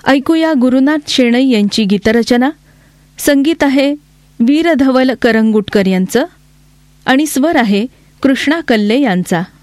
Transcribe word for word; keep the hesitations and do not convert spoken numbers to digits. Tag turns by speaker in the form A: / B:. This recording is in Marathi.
A: ऐकूया गुरुनाथ शेणई यांची गीतरचना. संगीत आहे वीरधवल करंगुटकर यांचं आणि स्वर आहे कृष्णा कल्ले यांचा.